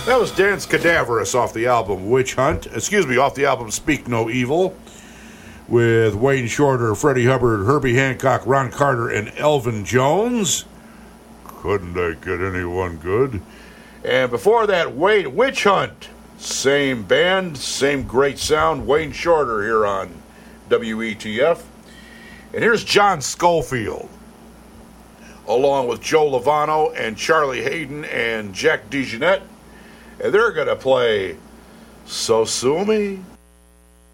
That was Dance Cadaverous off the album Witch Hunt. Excuse me, off the album Speak No Evil. With Wayne Shorter, Freddie Hubbard, Herbie Hancock, Ron Carter, and Elvin Jones. Couldn't I get anyone good? And before that, Witch Hunt. Same band, same great sound. Wayne Shorter here on WETF. And here's John Schofield, along with Joe Lovano and Charlie Hayden and Jack DeJohnette. And they're going to play So Sue Me.